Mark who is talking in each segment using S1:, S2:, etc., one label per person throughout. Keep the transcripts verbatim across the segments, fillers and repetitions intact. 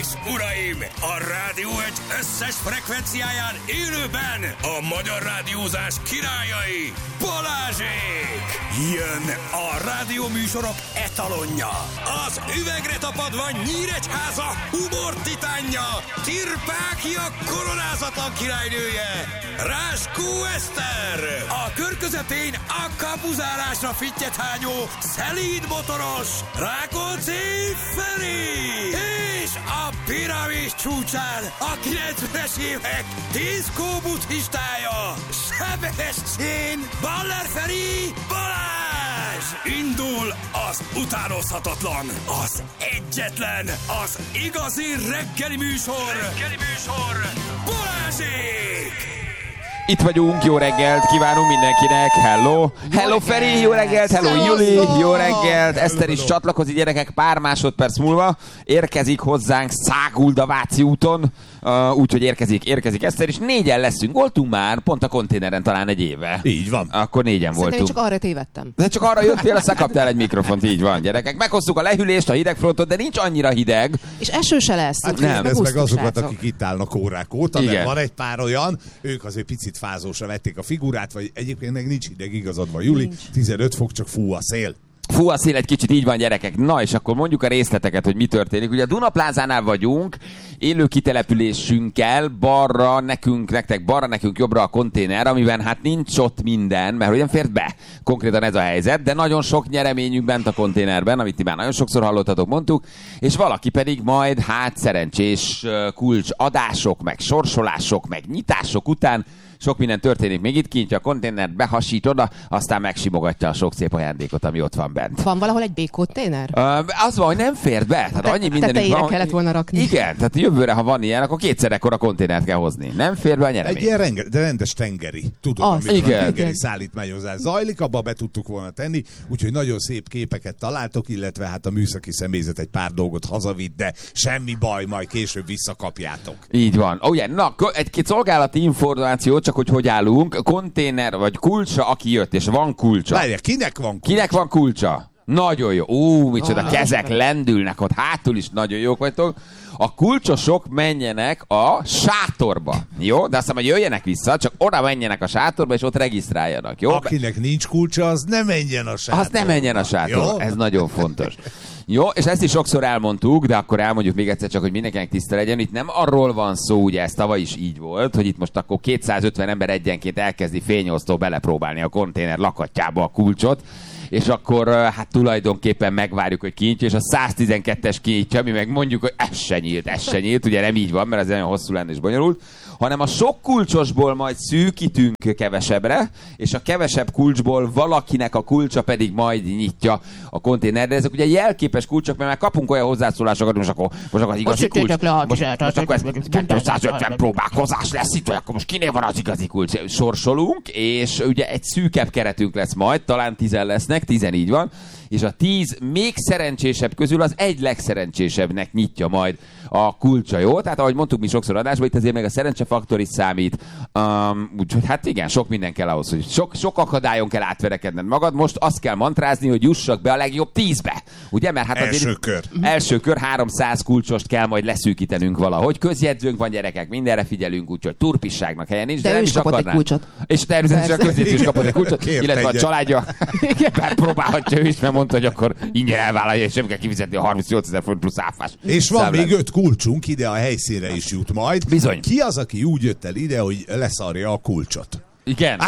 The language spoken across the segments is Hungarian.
S1: és uraim, a Rádió egy összes frekvenciáján élőben a magyar rádiózás királyai, Balázsék! Jön a rádióműsorok etalonja, az üvegre tapadva Nyíregyháza humor titánja, Tirpákia koronázatlan királynője, Ráskó Eszter, a kör közepén a kapuzárásra fittyet hányó, szelíd motoros, Rákóczi Feri, és a piramis csúcsán a kilencvenes évek diszkó buddhistája, Sebestyén Baller Feri Balázs! Indul az utánozhatatlan, az egyetlen, az igazi reggeli műsor, reggeli műsor, Balázsék!
S2: Itt vagyunk, jó reggelt kívánunk mindenkinek, hello! Hello Feri, jó reggelt, hello Juli, jó reggelt! Eszter is csatlakozik, gyerekek, pár másodperc múlva érkezik hozzánk Szágulda Váci úton, uh, úgyhogy érkezik, érkezik Eszter, és négyen leszünk, voltunk már, pont a konténeren talán egy éve.
S3: Így van.
S2: Akkor négyen voltunk.
S4: Szerintem csak arra tévedtem.
S2: De csak arra jöttél, aztán kaptál egy mikrofont, így van, gyerekek. Meghoztuk a lehűlést, a hidegfrontot, de nincs annyira hideg.
S4: És eső se lesz.
S3: Hát
S2: nem.
S3: ez meg azokat,
S4: srácok.
S3: akik itt állnak órák óta,
S2: Igen.
S3: mert van egy pár olyan, ők azért picit fázósra vették a figurát, vagy egyébként meg nincs hideg, igazad van, Juli,
S4: Nincs.
S3: tizenöt fok, csak fú a szél.
S2: Fú, a szél egy kicsit, így van, gyerekek. Na, és akkor mondjuk a részleteket, hogy mi történik. Ugye a Dunaplázánál vagyunk, élő kitelepülésünkkel, balra nekünk, nektek balra, nekünk jobbra a konténer, amiben hát nincs ott minden, mert hogy nem fért be. Konkrétan ez a helyzet, de nagyon sok nyereményünk bent a konténerben, amit ti már nagyon sokszor hallottatok, mondtuk, és valaki pedig majd hát szerencsés kulcs adások, meg sorsolások, meg nyitások után sok minden történik még itt kint, a konténert behasít oda, aztán megsimogatja a sok szép ajándékot, ami ott van bent.
S4: Van valahol egy békkonténer?
S2: Uh, az van, hogy nem fér be. Tehát
S4: Te-
S2: annyi mindenünk
S4: tetejére
S2: van.
S4: kellett volna rakni.
S2: Igen, tehát jövőre, ha van ilyen, akkor kétszer ekkora konténert kell hozni. Nem fér be a nyeremény.
S3: Egy ilyen renge, de rendes tengeri, tudom,
S4: Az,
S3: amikor
S2: igen.
S3: a tengeri szállítmányozás zajlik, abba be tudtuk volna tenni, úgyhogy nagyon szép képeket találtok, illetve hát a műszaki személyzet egy pár dolgot hazavitt, de semmi baj, majd később visszakapjátok.
S2: Így van. Ugye, na, egy-két szolgálati információ, csak hogy hogy állunk. Konténer, vagy kulcsa, aki jött, és van kulcsa.
S3: Várjál, kinek van kulcs?
S2: Kinek van kulcsa? Nagyon jó. Ú, micsoda ah, kezek lendülnek ott, hátul is nagyon jók vagytok. A kulcsosok menjenek a sátorba, jó? De aztán, hogy jöjjenek vissza, csak oda menjenek a sátorba, és ott regisztráljanak, jó?
S3: Akinek nincs kulcsa, az ne menjen a sátorba.
S2: Az ne menjen a sátorba,
S3: Jó?
S2: ez nagyon fontos. Jó, és ezt is sokszor elmondtuk, de akkor elmondjuk még egyszer csak, hogy mindenkinek tiszta legyen. Itt nem arról van szó, ugye ez tavaly is így volt, hogy itt most akkor kétszázötven ember egyenként elkezdi fényosztó belepróbálni a konténer lakatjába a kulcsot, és akkor hát tulajdonképpen megvárjuk, hogy kinyitja, és a száztizenkettes kinyitja, mi meg mondjuk, hogy ez se nyílt, ez se nyílt, ugye nem így van, mert ez nagyon hosszú lenne és bonyolult, hanem a sok kulcsosból majd szűkítünk kevesebbre, és a kevesebb kulcsból valakinek a kulcsa pedig majd nyitja a konténer. De ezek ugye jelképes kulcsok, mert már kapunk olyan hozzászólásokat, most akkor, most akkor az igazi kulcs, most, most akkor ez kétszázötven próbálkozás lesz itt, vagy akkor most kinél van az igazi kulcs? Sorsolunk, és ugye egy szűkebb keretünk lesz majd, talán tizen lesznek, tizen így van, és a tíz még szerencsésebb közül az egy legszerencsésebbnek nyitja majd a kulcsa, jó? Tehát ahogy mondtuk mi sokszor adásban, itt azért meg a szerencsefaktor is számít. Um, úgyhogy hát igen, sok minden kell ahhoz, hogy sok, sok akadályon kell átverekedned magad. Most azt kell mantrázni, hogy jussak be a legjobb tízbe. Ugye? Mert hát
S3: első
S2: azért,
S3: kör.
S2: Első kör, háromszáz kulcsost kell majd leszűkítenünk valahogy. Közjegyzőnk van, gyerekek, mindenre figyelünk, úgyhogy turpisságnak helyen nincs.
S4: De,
S2: de
S4: ő
S2: nem
S4: is kapott egy
S2: akarnánk.
S4: kulcsot.
S2: És természetesen a közjegyző is kapott egy kulcsot,
S3: Kért
S2: illetve a
S3: egyet.
S2: családja próbálhatja ő is, mert mondta, hogy akkor ingyen elvállalja, és sem kell kifizetni a harmincnyolcezer forint plusz áfás.
S3: És van
S2: számlát.
S3: még öt kulcsunk, ide a helyszínre is jut majd.
S2: Bizony.
S3: Ki az, aki úgy jött el ide, hogy leszarja a kulcsot?
S2: Igen.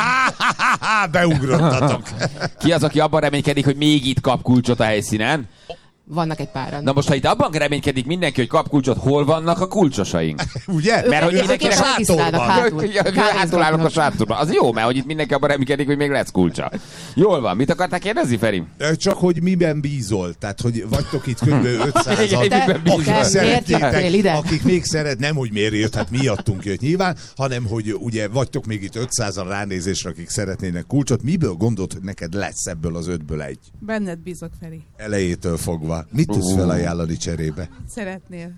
S3: Á, beugrottatok.
S2: Ki az, aki abban reménykedik, hogy még itt kap kulcsot a helyszínen?
S4: Vannak egy páran.
S2: Na most, ha itt abban reménykedik mindenki, hogy kap kulcsot, hol vannak a kulcsosaink?
S3: Ugye?
S2: Mert hogy
S4: Ők
S2: mindenkinek
S4: a sátorban. hátul.
S2: hátul állnak a sátorban. Az jó, mert hogy itt mindenki abban reménykedik, hogy még lesz kulcsa. Jól van. Mit akartál kérdezni, Feri?
S3: Csak hogy miben bízol? Tehát, hogy vagytok itt kb. ötszázan,
S2: Igen, miben bízol?
S3: akik
S4: Te
S3: szeretnétek,
S4: miért jöttél ide?
S3: akik még szeret, nem hogy miért jött, hát miattunk jött nyilván, hanem hogy ugye vagytok még itt ötszázan ránézésre, akik szeretnének kulcsot. Miből gondolt, hogy neked lesz ebből az ötből egy?
S5: Benned bízok, Feri.
S3: Elejétől fogva. Szóval, mit tudsz felajánlani cserébe?
S5: Szeretnél.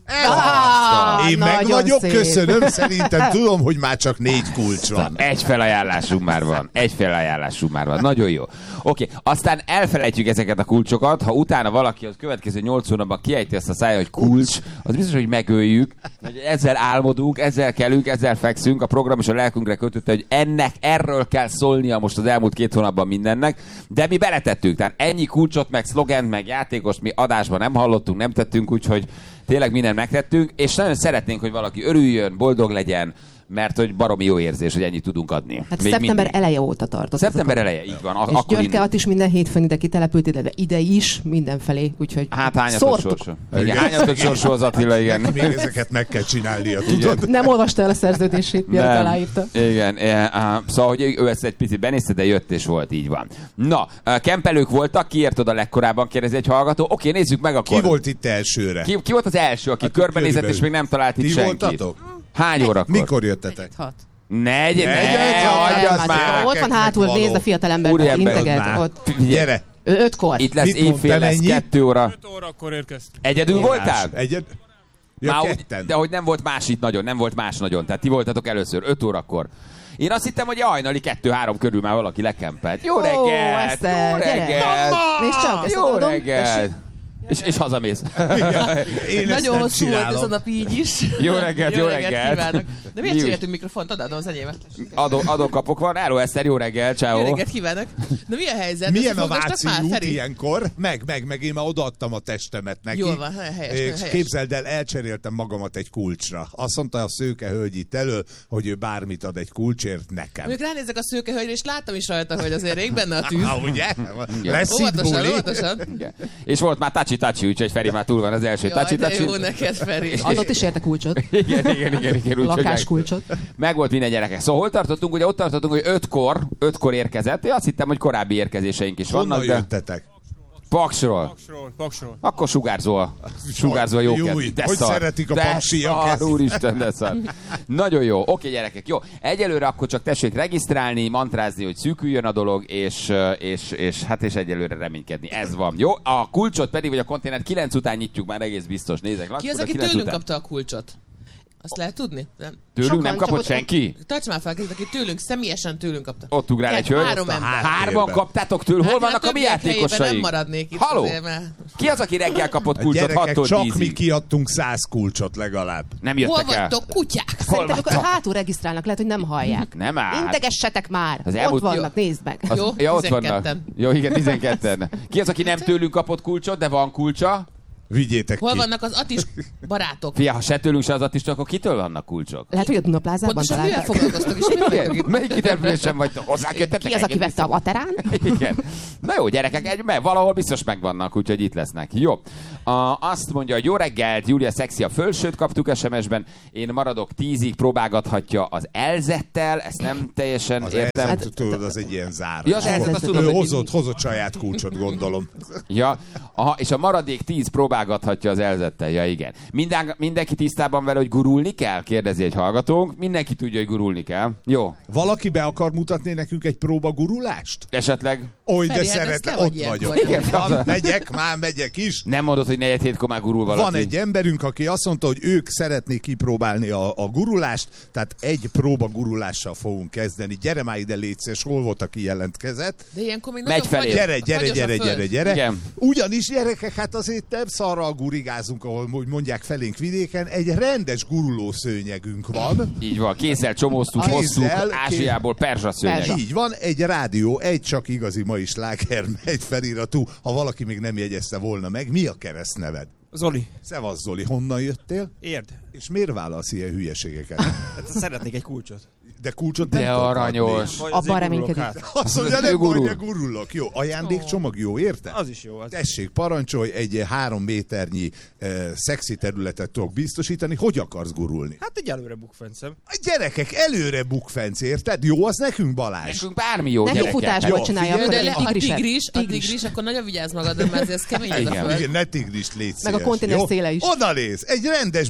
S4: Ah,
S3: Én meg
S4: nagyon
S3: vagyok,
S4: szép.
S3: köszönöm, szerintem tudom, hogy már csak négy kulcs van.
S2: Egy felajánlásunk már van. Egy felajánlásunk már van. Nagyon jó. Oké, aztán elfelejtjük ezeket a kulcsokat, ha utána valaki az következő nyolc hónapban kiejti ezt a szája, hogy kulcs, az biztos, hogy megöljük. Ezzel álmodunk, ezzel kelünk, ezzel fekszünk. A program is a lelkünkre kötötte, hogy ennek, erről kell szólnia most az elmúlt két hónapban mindennek, de mi beletettünk. Tehát ennyi kulcsot, meg szlogent, meg játékost mi adásban nem hallottunk, nem tettünk, úgyhogy tényleg mindent megtettünk, és nagyon szeretnénk, hogy valaki örüljön, boldog legyen, mert hogy baromi jó érzés, hogy ennyit tudunk adni.
S4: Hát
S2: Még
S4: szeptember
S2: mindig.
S4: eleje óta tartott.
S2: Szeptember eleje, így van. A,
S4: És
S2: akkor
S4: Györke
S2: indul.
S4: Att is minden hétfőn ide kitelepült ide, de ide is, mindenfelé, úgyhogy
S2: Hát hányatott
S4: szórtuk.
S2: sorsú. Igen, hányatott sorsú az Attila, igen.
S3: Még ezeket meg kell csinálnia, tudod?
S4: Nem olvasta el a szerződését, mielőtt aláírta.
S2: Igen, eh, uh, szóval, hogy ő ezt egy picit benézte, de jött és volt, így van. Na, uh, kempelők voltak, ki ért oda legkorábban, kérdezi egy hallgató. Oké, nézzük meg akkor.
S3: Ki volt itt elsőre?
S2: Ki, ki volt az első, aki
S3: Hát
S2: körbenézett
S3: körülbelül.
S2: és még nem talált itt
S3: Ti
S2: senkit?
S3: voltatok?
S2: Hány órakor?
S3: Mikor jöttetek?
S5: Hat.
S2: Negy,
S3: Negy,
S2: ne,
S3: öt,
S2: hagyjad
S3: hat,
S2: már.
S3: hát,
S4: Ott van hátul,
S3: való.
S4: nézd a fiatalember,
S2: Úriember,
S4: integet.
S3: már.
S4: Ott.
S3: Gyere!
S4: Ő ötkor.
S2: Itt lesz
S3: Mit
S2: éjfél,
S3: mondtál,
S2: lesz
S3: ennyi?
S2: kettő óra.
S6: öt órakor érkeztem.
S2: Egyedül voltál?
S3: Egyed? Ja,
S2: Már úgy,
S3: ketten.
S2: de hogy nem volt más itt nagyon, nem volt más nagyon. Tehát ti voltatok először, öt órakor. Én azt hittem, hogy hajnali kettő-három körül már valaki lekempelt. Jó
S4: Ó,
S2: reggelt!
S4: Eszter,
S2: Jó
S4: gyere.
S2: reggelt!
S4: Nézd csak, ezt
S2: Jó
S4: adom.
S2: reggelt! És, és hazamész.
S3: Én ezt
S5: Nagyon
S3: nem
S5: hosszú volt ez a
S3: csinálom.
S5: nap így is.
S2: Jó reggelt, jó reggelt.
S5: kívánok. De miért
S2: Mi
S5: csináltunk mikrofont? Adom az enyémet.
S2: Adó, adókapok van. Hello, Eszter, jó reggel, ciao.
S5: Jó reggelt kívánok. Na mi a helyzet?
S3: Milyen a
S5: Összefogdostak
S3: Váci
S5: már,
S3: út
S5: Feri?
S3: ilyenkor? Meg, meg, meg én már odaadtam a testemet neki.
S5: Jól van, helyes,
S3: És
S5: helyes.
S3: képzeld el, elcseréltem magamat egy kulcsra. Azt mondta a szőke hölgy itt elő, hogy ő bármit ad egy kulcsért nekem.
S5: Mondjuk ránézek a szőkehölgyre, és láttam is rajta, hogy azért rég benne a tűz.
S3: Ha, ugye? Lesz itt
S5: Óvatosan,
S3: buli.
S5: óvatosan.
S2: Igen. És volt már taci-taci, úgyhogy Feri már túl van az első
S5: Jaj, de
S2: taci-taci.
S5: jó neked, Feri.
S4: Adott is érte kulcsot.
S2: Igen, igen, igen, igen. Úgy,
S4: Lakáskulcsot.
S2: meg volt minden gyerekek. Szóval hol tartottunk? Ugye ott tartottunk, hogy ötkor, ötkor érkezett. Én azt hittem, hogy korábbi érkezéseink is
S3: Honnan
S2: vannak, de
S3: jöttetek?
S2: Paksról.
S6: Paksról, paksról.
S2: Akkor sugárzol. Sugárzol jó
S3: Júj,
S2: De
S3: hogy
S2: szar.
S3: szeretik a
S2: De
S3: paksiak
S2: szar,
S3: ezt.
S2: úristen, de szar. Nagyon jó. Oké, gyerekek, jó. Egyelőre akkor csak tessék regisztrálni, mantrázni, hogy szűküljön a dolog, és, és, és hát és egyelőre reménykedni. Ez van. Jó? A kulcsot pedig, vagy a konténert kilenc után nyitjuk már egész biztos. Nézek.
S5: Ki az,
S2: Lackod, a
S5: aki
S2: kilenc
S5: tőlünk
S2: után.
S5: kapta a kulcsot? Azt lehet tudni? Nem.
S2: Tőlünk
S4: Sokan,
S2: nem
S4: csak
S2: kapott
S4: ott-
S2: senki?
S5: Tarts már fel, aki tőlünk, személyesen tőlünk kapta.
S2: Ott ugrál egy
S5: Igen,
S2: hölgy.
S5: három ember.
S2: Hárman kaptátok tőle? Hol
S5: Hát,
S2: vannak
S5: a
S2: a mi
S5: többiek helyében
S2: játékosaink?
S5: nem maradnék itt
S2: Haló?
S5: azért, mert-
S2: Ki az, aki reggel kapott
S3: A
S2: kulcsot
S3: gyerekek,
S2: hattól
S3: csak mi
S2: tízig?
S3: kiadtunk száz kulcsot legalább.
S2: Nem
S5: Hol
S2: jöttek el.
S5: vagytok, kutyák?
S4: Szerintem ők hátul regisztrálnak, lehet, hogy nem hallják.
S2: Nem áll.
S4: Integessetek már!
S2: Az
S4: Ott
S2: elmúlt-
S4: vannak, nézd meg.
S2: Az,
S5: Jó,
S2: ja, ott vannak.
S5: tizenketten.
S2: Jó, igen, tizenketten. Ki az, aki nem tőlünk kapott kulcsot, de van kulcsa?
S3: Vigyétek
S5: Hol
S3: ki.
S5: vannak az Atis barátok?
S2: Fia, ha se tőlünk, se az Attista, akkor kitől vannak kulcsok?
S4: Lehet, hogy a Dunaplázában
S5: Pontosan mivel
S4: találták.
S5: foglalkoztok, és mi vagytok itt?
S2: Melyik kitelepülésen vagytok? Hozzánk jöttetek?
S4: Ki az, aki vette a vaterán?
S2: Igen. Na jó, gyerekek, egy, mert valahol biztos megvannak, úgyhogy itt lesznek. Jó. A, azt mondja, hogy jó reggelt, Júlia szexi a fölsőt kaptuk es em es-ben. Én maradok tízig, próbálgathatja az elzettel, ezt nem teljesen
S3: Az
S2: értem.
S3: elzet, tudod, az egy ilyen zár.
S2: Ja, az elzet, azt tudom,
S3: Ő
S2: hogy-
S3: hozott, hozott saját kulcsot, gondolom.
S2: Ja, aha, és a maradék tíz próbálgathatja az elzettel, ja igen. Minden, mindenki tisztában vele, hogy gurulni kell? Kérdezi egy hallgatónk. Mindenki tudja, hogy gurulni kell. Jó.
S3: Valaki be akar mutatni nekünk egy próbagurulást?
S2: Esetleg
S3: Oly, de
S5: Feri, hát ez
S3: szeretem,
S5: te vagy
S3: ott
S5: ilyen
S3: vagyok.
S5: vagy.
S2: Igen,
S3: Van, megyek, már megyek is.
S2: nem mondod, hogy negyed hétkor már gurul valaki.
S3: Van egy emberünk, aki azt mondta, hogy ők szeretnék kipróbálni a, a gurulást, tehát egy próba gurulással fogunk kezdeni. Gyere már ide, légy szíves, hol volt, aki jelentkezett?
S5: De ilyenkor még
S2: Megy
S5: nagyon
S2: felé.
S5: fagyos-
S3: Gyere, gyere,
S5: fagyos a
S3: gyere,
S5: föld.
S3: gyere, gyere.
S2: Igen.
S3: Ugyanis, gyerekek, hát azért nem szarral gurigázunk, ahol úgy mondják felénk vidéken, egy rendes gurulószőnyegünk van.
S2: Így van, kézzel csomóztuk,
S3: Kézzel,
S2: hosszú,
S3: kéz-
S2: Ázsiából perzsa szőnyeg.
S4: Perzsa.
S3: Így van, egy rádió, egy csak igazi mai sláger, egy feliratú. Ha valaki még nem jegyezte volna meg, mi a keresztneved?
S6: Zoli,
S3: Szevasz Zoli, honnan jöttél?
S6: érd.
S3: És miért válasz ilyen hülyeségeket?
S6: Hát szeretnék egy kulcsot.
S3: De kulcsot nem
S2: De
S3: tudok
S2: aranyos.
S6: Vagy
S4: Abban
S6: azért
S4: reménykedik.
S6: gurulok hát.
S3: Azt mondja,
S2: Ő
S3: nem
S2: gurul.
S3: baj, de gurulok. Jó, ajándékcsomag jó, érte?
S6: Az is jó. Az.
S3: Tessék, parancsolj, egy három méternyi eh, szexi területet tudok biztosítani. Hogy akarsz gurulni?
S6: Hát egy előre bukfencem.
S3: A gyerekek, előre bukfenc, érted? Jó, az nekünk, Balázs.
S2: Nekünk bármi jó,
S4: Neki
S2: gyerekek.
S4: futásból
S3: Jó,
S4: csinálja,
S3: figyelj,
S4: akkor
S5: De
S4: egy
S5: le, a
S4: tigriset.
S5: tigris, a tigris, akkor nagyon vigyázz magadra, mert ez kemény ez a
S2: Igen.
S5: föld.
S3: Igen, ne tigris, légy
S4: Meg a
S3: szíves,
S4: konténer
S3: jó?
S4: széle is.
S3: Oda néz, egy rendes bukfenc.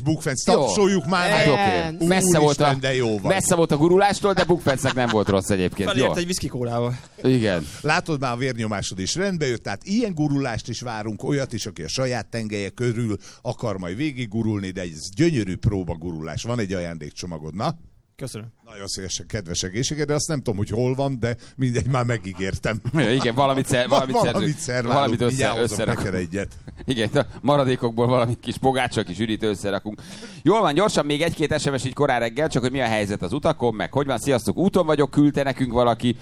S3: tapsoljuk már.
S2: Hát,
S4: Nem.
S2: okay. Messze, volt a,
S3: de jó vagy.
S2: messze volt a gurulástól, de Bukfencnek nem volt rossz egyébként. Jó.
S6: Felért egy viszki kólával.
S2: Igen.
S3: Látod, már a vérnyomásod is rendbe jött, tehát ilyen gurulást is várunk, olyat is, aki a saját tengelye körül akar majd végig gurulni, de egy gyönyörű próba gurulás. Van egy ajándékcsomagod, na?
S6: Köszönöm.
S3: Nagyon szívesen, kedves egészséged, de azt nem tudom, hogy hol van, de mindegy, már megígértem.
S2: Igen, valamit, szer, valamit,
S3: valamit szerválunk,
S2: valamit össze,
S3: összerakunk.
S2: összerakunk.
S3: egyet.
S2: Igen, a maradékokból valami kis pogácsa, kis üdítő összerakunk. Jól van, gyorsan még egy-két es em es így korán reggel, csak hogy mi a helyzet az utakon, meg hogy van, sziasztok, úton vagyok, küldte nekünk valaki.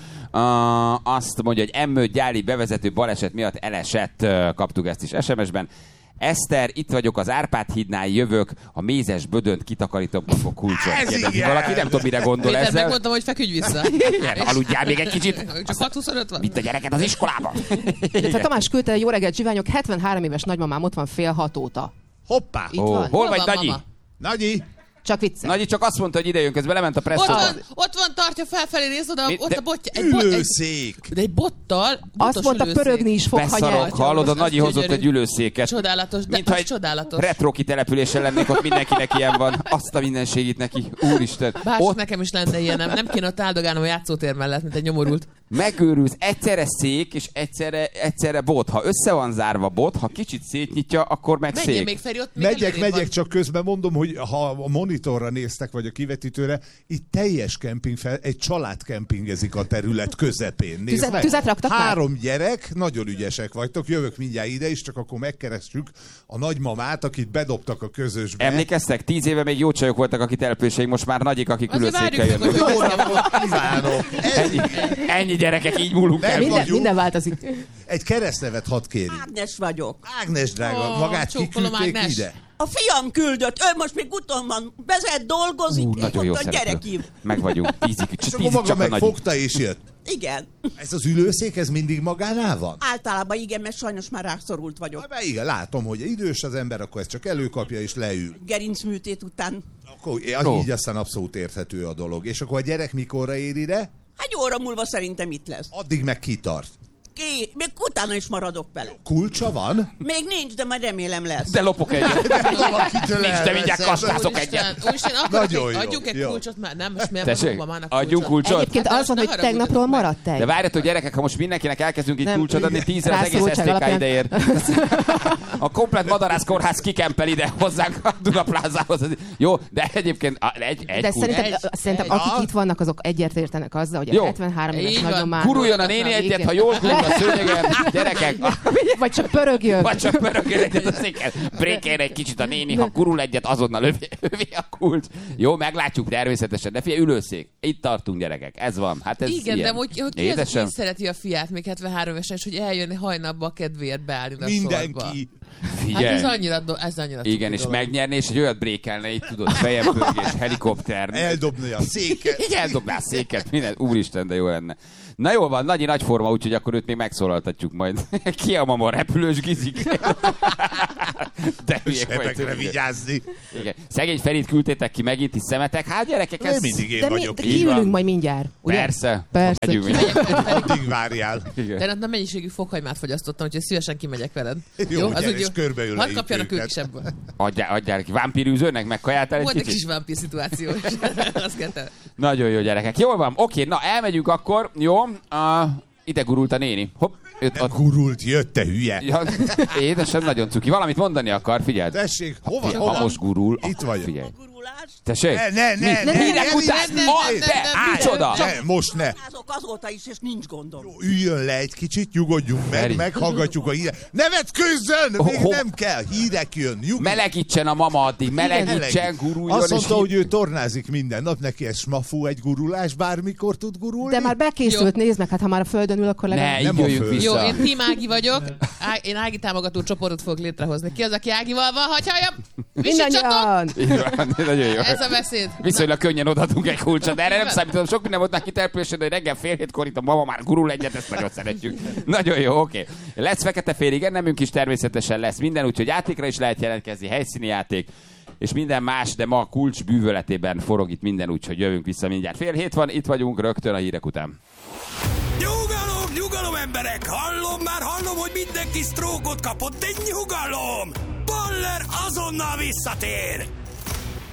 S2: Uh, azt mondja, hogy M öt gyári bevezető baleset miatt elesett, uh, kaptuk ezt is es em es-ben. Eszter, itt vagyok az Árpád hídnál, jövök, a mézes bödönt kitakarítom, kapok kulcsot. Kérdezi valaki, nem tudom, mire gondol
S5: Péter,
S2: ezzel.
S5: megmondtam, hogy feküdj vissza.
S2: Igen, aludjál még egy kicsit.
S5: Csak hat huszonöt van.
S2: Vitt a gyereket az iskolába.
S4: Illetve Tamás küldte, jó reggelt, zsiványok, hetvenhárom éves nagymamám ott van fél hat óta.
S3: Hoppá!
S4: Itt
S2: Ó,
S4: van.
S2: hol vagy,
S5: van,
S2: Nagyi?
S5: mama?
S3: Nagyi!
S4: Csak vicces.
S2: Nagyi csak azt mondta, hogy ide jön, közben lement a
S5: Ott
S2: presszóba.
S5: van, ott van, tartja felfelé, nézd oda,
S2: Mi-
S5: ott
S2: de-
S5: a botja. Egy bot, egy,
S3: Ülőszék!
S5: de egy bottal,
S4: Azt
S5: botos
S4: mondta,
S5: ülőszék.
S4: pörögni is fog, ha
S2: Beszarok,
S4: nyert.
S2: hallod, a
S5: Az
S2: Nagyi hozott
S5: gyönyörű.
S2: egy ülőszéket.
S5: Csodálatos, de
S2: Mintha
S5: az
S2: egy
S5: csodálatos.
S2: retro kitelepülésen lennék, ott mindenkinek ilyen van. Azt a mindenségit neki, úristen.
S5: Bárcsak
S2: Ott
S5: nekem is lenne ilyen, nem, nem kéne ott áldogálnom a játszótér mellett, mint egy nyomorult.
S2: megőrülsz, egyszerre szék, és egyszerre, egyszerre bot. Ha össze van zárva bot, ha kicsit szétnyitja, akkor meg
S5: Menjél
S2: szék.
S5: még, Feri, ott még
S3: Megyek,
S5: előrébb
S3: megyek,
S5: van.
S3: csak közben mondom, hogy ha a monitorra néztek, vagy a kivetítőre, itt teljes kemping fel, egy család kempingezik a terület közepén. Nézd
S4: Tüzet-
S3: meg.
S4: tüzet raktak már?
S3: Három gyerek, nagyon ügyesek vagytok, jövök mindjárt ide is, csak akkor megkeressük a nagymamát, akit bedobtak a közösbe.
S2: Emlékeztek? Tíz éve még jó csajok voltak a kitelepüléseink, most már nagyik, akik
S5: Azért
S2: ülőszékkel
S5: várjuk meg,
S2: jönnek.
S5: hogy
S3: Jó napot kívánok! Ez
S2: Ennyi, ennyi gyerekek, így múlunk
S3: Nem
S2: el.
S4: Minden,
S3: vagyunk.
S4: minden változik.
S3: egy keresztnevet hadd kérjük.
S7: Ágnes vagyok.
S3: Ágnes drága,
S5: Ó,
S3: magát
S5: csókolom,
S3: kiküldték
S5: Ágnes.
S3: ide?
S7: A fiam küldött, ő most még úton van, vezet, dolgozik,
S2: Ú,
S7: és
S2: nagyon jó
S7: mondta, gyere
S2: szereplő.
S7: ki.
S2: Meg vagyunk. Tízig,
S3: És akkor
S2: tízig
S3: maga
S2: csak a nagyik.
S3: megfogta és jött.
S7: Igen.
S3: Ez az ülőszék, ez mindig magánál van?
S7: Általában igen, mert sajnos már rászorult vagyok.
S3: Hát, igen, látom, hogy idős az ember, akkor ezt csak előkapja és leül.
S7: Gerincműtét után.
S3: Akkor
S2: Ó.
S3: így aztán abszolút érthető a dolog. És akkor a gyerek mikorra ér ide?
S7: Egy óra múlva szerintem itt lesz.
S3: Addig meg kitart.
S7: Ki, még utána is maradok vele.
S3: Kulcsa van?
S7: Még nincs, de majd remélem lesz.
S2: De lopok egyet.
S3: Valakitől
S2: Nincs, de mindjárt kastázok
S5: Úristen,
S2: egyet.
S5: úristen, akarok
S3: Nagyon
S5: egy,
S3: jó,
S5: adjunk egy
S3: jó.
S5: kulcsot már? Nem, most miért
S2: Tessék,
S5: adok mamának
S2: adjunk kulcsot?
S4: Egyébként
S5: Hát
S4: az van,
S5: most
S4: hogy
S5: ne haragudjatok
S4: tegnapról
S5: meg.
S4: maradt egy.
S2: De várjatok, gyerekek, ha most mindenkinek elkezdünk egy
S4: Nem.
S2: kulcsot adni, tízre az egész es
S4: Rászorultság
S2: té ká
S4: alapján.
S2: ideér. A komplet Madarász kórház kikempel ide hozzánk a Dunaplázához. Jó, de egyébként a- egy, egy
S4: De
S2: kulcs.
S4: szerintem,
S5: Egy-
S4: szerintem
S5: egy-
S4: akik itt vannak, azok egyetértenek azzal, hogy
S2: Jó.
S4: a hetvenhárom éves
S5: Így van.
S4: nagymamán...
S2: Guruljon a néni egyet, ha jól gurul a szőnyegen, gyerekek.
S4: Vagy csak pörögjön.
S2: Vagy csak pörögjön egyet a széken. Brékeljen egy kicsit a néni, ha gurul egyet, azonnal övé, övé a kulcs. Jó, meglátjuk természetesen. De figyelj, ülőszék. Itt tartunk, gyerekek. Ez van. Hát ez
S5: Igen,
S2: ilyen.
S5: de hogy, hogy ki az,
S2: Édesem.
S5: aki szereti a fiát, még hetvenhárom évesen, és hogy eljönni hajnapba a kedvéért beállni a sorba.
S3: Mindenki.
S5: Hát
S2: Figyelj.
S5: ez annyira, do- ez annyira
S2: Igen,
S5: cuki
S2: és
S5: dolog.
S2: megnyerni, és egy olyat brékelne, itt tudod, fejempörgés, helikopter.
S3: Eldobni a széket.
S2: Igen, eldobná a széket, minden. Úristen, de jó lenne. Na jó van, Nagyi nagy forma, úgyhogy akkor őt még megszólaltatjuk majd. Ki a mama, repülős gizik? De hülyék
S3: Sebekre
S2: vagytok.
S3: vigyázni.
S2: Igen. Szegény Ferit küldtétek ki megint, is szemetek. Hát gyerekek, ez...
S3: Nem mindig én
S4: De mi,
S3: vagyok.
S4: de
S3: így
S2: Így van.
S4: kiülünk majd mindjárt. Ugye?
S2: Persze.
S4: Persze.
S2: Megyünk mindjárt.
S3: Addig várjál.
S2: Igen.
S5: De nem mennyiségű fokhagymát fogyasztottam, úgyhogy szívesen kimegyek veled.
S3: Jó, gyere, és körbeülejük
S5: Hadd kapjanak ők
S3: őket.
S5: is ebből.
S2: Adjál, adjál ki. Vámpírűzőnek megkajáltál egy
S5: Volt egy
S2: kicsit?
S5: kis vámpír szituáció is. Azt kérte.
S2: Nagyon jó, gyerekek. Jól van, oké, na elmegyünk akkor. Jó, uh, ide gurult a néni. Hopp, jött
S3: Nem
S2: ott.
S3: gurult, jött, te hülye.
S2: Ja, édesem, nagyon cuki. Valamit mondani akar, figyeld.
S3: Tessék, hova?
S2: Figyelj,
S3: hova?
S2: ha most gurul,
S3: Itt
S2: akkor
S3: vagyok.
S2: figyelj.
S7: A gurulás.
S2: Tessék?
S3: Ne, ne, ne,
S2: Mi?
S3: ne,
S2: Hírek
S3: ne,
S2: után?
S3: ne,
S2: Ah,
S3: ne,
S2: de,
S5: ne,
S2: micsoda?
S3: Ne, most ne.
S7: Azok azóta is, és nincs gondom.
S3: Üljön le egy kicsit, nyugodjunk meg,
S2: Feri.
S3: meghallgatjuk a hírek. Ne vetkőzzön! Még
S2: Ho-
S3: nem kell, hírek jön. Nyugodj.
S2: Melegítsen a mama addig, melegítsen, guruljon.
S3: Azt
S2: és
S3: mondta,
S2: így-
S3: hogy ő tornázik minden nap, neki ez smafú egy gurulás, bármikor tud gurulni.
S4: De már bekészült, nézd meg, hát ha már a földön ül, akkor
S2: Ne,
S4: legalább...
S2: így
S3: Nem a
S2: jöjjünk
S3: föld.
S5: Jó,
S2: vissza.
S5: én Team Ági vagyok. Á- Én Ági támogató csoportot fogok létrehozni. Ki az, aki Ágival van? Hagy halljam! Visítsatok!
S4: Mindannyian!
S2: Így van, nagyon jó.
S5: Ez a beszéd.
S2: Viszonylag könnyen odaadunk egy kulcsot, de erre nem számítom. Sok minden volt neki településen, de hogy reggel fél hétkor itt a mama már gurul egyet, ezt nagyon szeretjük. Nagyon jó, oké. Lesz fekete fél, igen, nemünk is természetesen lesz minden, úgyhogy játékra is lehet jelentkezni, helyszíni játék, és minden más, de ma a kulcs bűvöletében forog itt minden, úgyhogy jövünk vissza mindjárt. Fél hét van, itt vagyunk rögtön a hírek után.
S1: Nyugalom, nyugalom emberek! Hallom már, hallom, hogy mindenki sztrókot kapott, de nyugalom! Baller azonnal visszatér!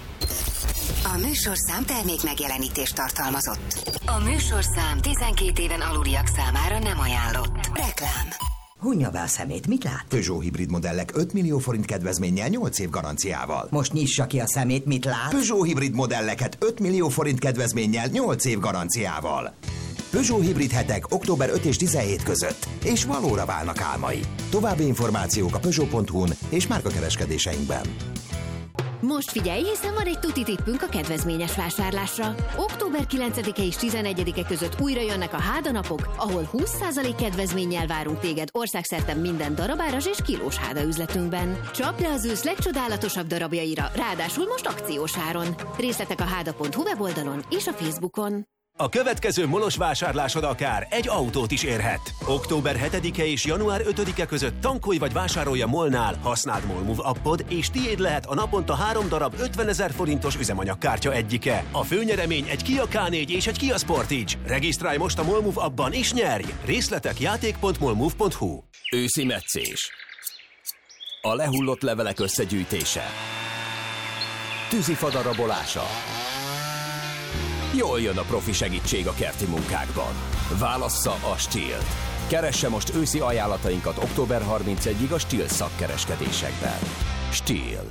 S8: A műsorszám termék megjelenítést tartalmazott. A műsorszám tizenkét éven aluliak számára nem ajánlott. Reklám.
S9: Hunja be a szemét, mit lát?
S10: Peugeot hibrid modellek öt millió forint kedvezménnyel nyolc év garanciával.
S9: Most nyissa ki a szemét, mit lát?
S10: Peugeot hibrid modelleket öt millió forint kedvezménnyel nyolc év garanciával. Peugeot hibrid hetek október ötödike és tizenhetedike között, és valóra válnak álmai. További információk a Peugeot pont hu-n és márkakereskedéseinkben.
S11: Most figyelj, hiszen van egy tuti tippünk a kedvezményes vásárlásra. október kilencedike és tizenegyedike között újra jönnek a hádanapok, ahol húsz százalék kedvezménnyel várunk téged országszerte minden darabáras és kilós háda üzletünkben. Csapd le az ősz legcsodálatosabb darabjaira, ráadásul most akciós áron. Részletek a háda pont hu weboldalon és a Facebookon.
S12: A következő molos vásárlásod akár egy autót is érhet. október hetedike és január ötödike között tankolj vagy vásárolj a MOL-nál, használd MOLMove appod, és tiéd lehet a naponta három darab ötvenezer forintos üzemanyagkártya egyike. A főnyeremény egy Kia ká négy és egy Kia Sportage. Regisztrálj most a MOLMove appban és nyerj! Részletek játék pont molmove pont hu.
S13: Őszi metszés. A lehullott levelek összegyűjtése. Tűzifa darabolása. Jól jön a profi segítség a kerti munkákban. Válassza a Stihl-t. Keresse most őszi ajánlatainkat október harmincegyedikéig a Stihl szakkereskedésekben. Stihl.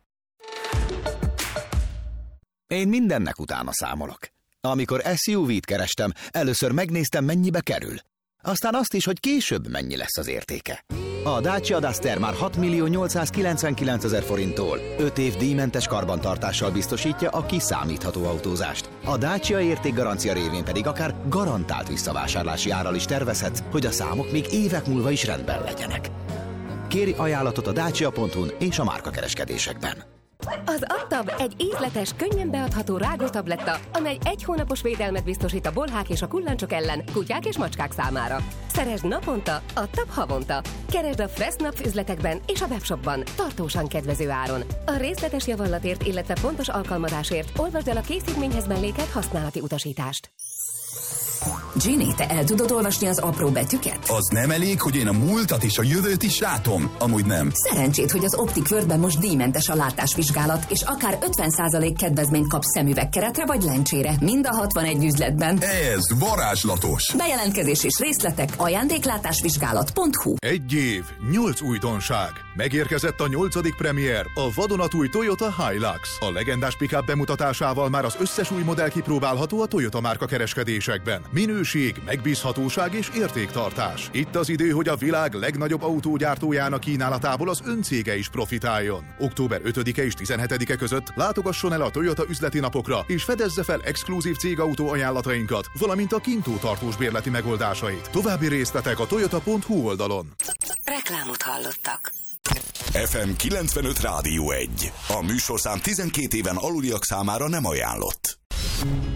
S14: Én mindennek utána számolok. Amikor es u vé-t kerestem, először megnéztem, mennyibe kerül. Aztán azt is, hogy később mennyi lesz az értéke. A Dacia Duster már hat millió nyolcszázkilencvenkilencezer forinttól öt év díjmentes karbantartással biztosítja a kiszámítható autózást. A Dacia értékgarancia révén pedig akár garantált visszavásárlási árral is tervezhetsz, hogy a számok még évek múlva is rendben legyenek. Kéri ajánlatot a dacia pont hu-n és a márkakereskedésekben.
S15: Az Adtab egy ízletes, könnyen beadható rágótabletta, amely egy hónapos védelmet biztosít a bolhák és a kullancsok ellen, kutyák és macskák számára. Szeresd naponta, Adtab havonta. Keresd a Fressnapf üzletekben és a webshopban, tartósan kedvező áron. A részletes javallatért, illetve pontos alkalmazásért olvasd el a készítményhez mellékelt használati utasítást.
S8: Ginny, te el tudod olvasni az apró betűket?
S16: Az nem elég, hogy én a múltat és a jövőt is látom? Amúgy nem.
S8: Szerencsét, hogy az Optik Worldben most díjmentes a látásvizsgálat, és akár ötven százalék kedvezményt kapsz szemüvegkeretre vagy lencsére, mind a hatvanegy üzletben.
S16: Ez varázslatos!
S8: Bejelentkezés és részletek ajándéklátásvizsgálat pont hu.
S17: Egy év, nyolc újdonság. Megérkezett a nyolcadik premier, a vadonatúj Toyota Hilux. A legendás pick-up bemutatásával már az összes új modell kipróbálható a Toyota márka kereskedésekben. Minőség, megbízhatóság és értéktartás. Itt az idő, hogy a világ legnagyobb autógyártójának kínálatából az öncége is profitáljon. október ötödike és tizenhetedike között látogasson el a Toyota üzleti napokra, és fedezze fel exkluzív cégautó ajánlatainkat, valamint a kintó tartós bérleti megoldásait. További részletek a toyota pont hu oldalon.
S8: Reklámot hallottak.
S16: ef em kilencvenöt Rádió egy. A műsorszám tizenkét éven aluliak számára nem ajánlott.